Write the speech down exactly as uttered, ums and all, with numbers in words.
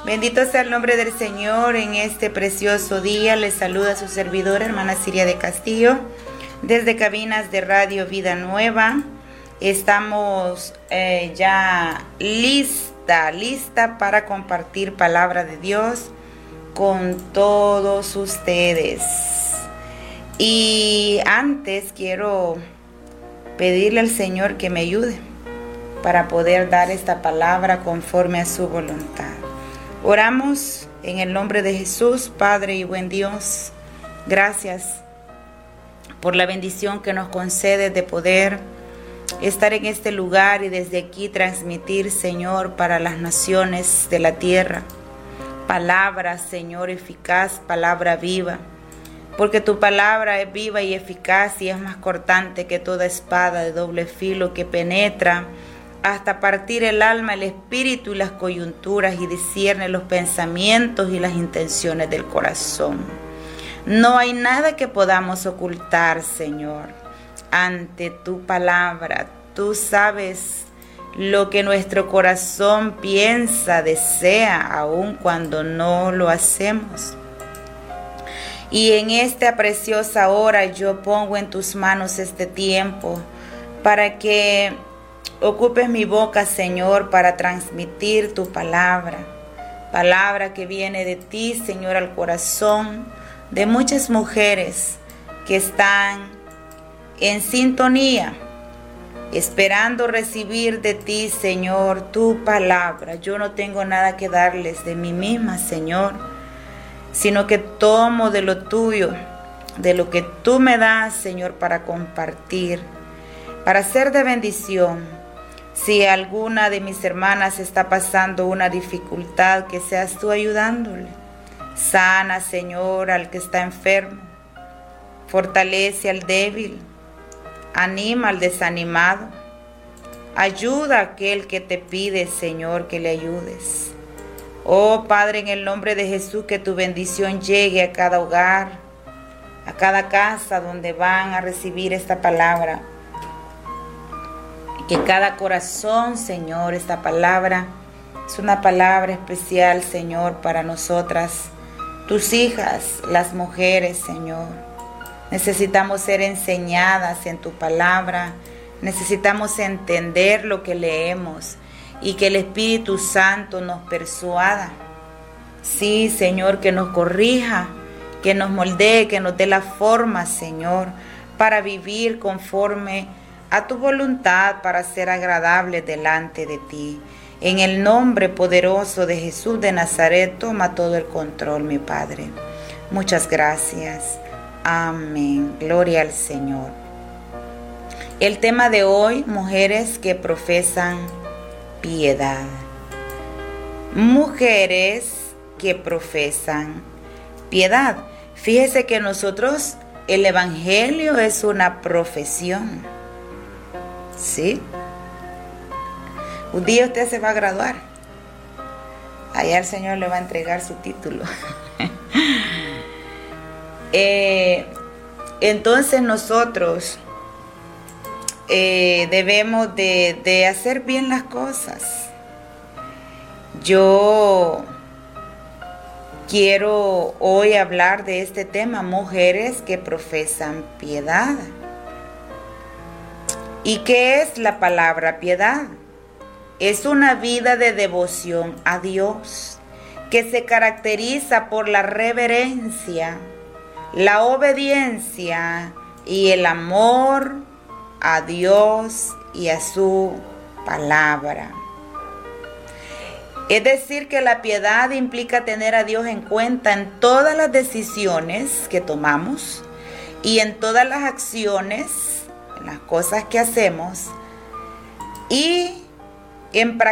Bendito sea el nombre del Señor en este precioso día. Les saluda su servidora, hermana Siria de Castillo, desde cabinas de Radio Vida Nueva. Estamos eh, ya lista, lista para compartir palabra de Dios con todos ustedes. Y antes quiero pedirle al Señor que me ayude para poder dar esta palabra conforme a su voluntad. Oramos en el nombre de Jesús. Padre y buen Dios, gracias por la bendición que nos concede de poder estar en este lugar y desde aquí transmitir, Señor, para las naciones de la tierra, palabra, Señor, eficaz, palabra viva, porque tu palabra es viva y eficaz y es más cortante que toda espada de doble filo, que penetra hasta partir el alma, el espíritu y las coyunturas, y discierne los pensamientos y las intenciones del corazón. No hay nada que podamos ocultar, Señor, ante tu palabra. Tú sabes lo que nuestro corazón piensa, desea, aun cuando no lo hacemos. Y en esta preciosa hora yo pongo en tus manos este tiempo para que ocupes mi boca, Señor, para transmitir tu palabra. Palabra que viene de ti, Señor, al corazón de muchas mujeres que están en sintonía, esperando recibir de ti, Señor, tu palabra. Yo no tengo nada que darles de mí misma, Señor, sino que tomo de lo tuyo, de lo que tú me das, Señor, para compartir, para ser de bendición. Si alguna de mis hermanas está pasando una dificultad, que seas tú ayudándole. Sana, Señor, al que está enfermo. Fortalece al débil. Anima al desanimado. Ayuda a aquel que te pide, Señor, que le ayudes. Oh Padre, en el nombre de Jesús, que tu bendición llegue a cada hogar, a cada casa donde van a recibir esta palabra. Que cada corazón, Señor, esta palabra es una palabra especial, Señor, para nosotras, tus hijas, las mujeres, Señor. Necesitamos ser enseñadas en tu palabra, necesitamos entender lo que leemos y que el Espíritu Santo nos persuada. Sí, Señor, que nos corrija, que nos moldee, que nos dé la forma, Señor, para vivir conforme a tu voluntad, para ser agradable delante de ti. En el nombre poderoso de Jesús de Nazaret, toma todo el control, mi Padre. Muchas gracias. Amén. Gloria al Señor. El tema de hoy, mujeres que profesan piedad. Mujeres que profesan piedad. Fíjese que nosotros, el evangelio es una profesión. ¿Sí? Un día usted se va a graduar. Allá el Señor le va a entregar su título. eh, entonces nosotros eh, debemos de, de hacer bien las cosas. Yo quiero hoy hablar de este tema, mujeres que profesan piedad. ¿Y qué es la palabra piedad? Es una vida de devoción a Dios que se caracteriza por la reverencia, la obediencia y el amor a Dios y a su palabra. Es decir, que la piedad implica tener a Dios en cuenta en todas las decisiones que tomamos y en todas las acciones, las cosas que hacemos, y en practicar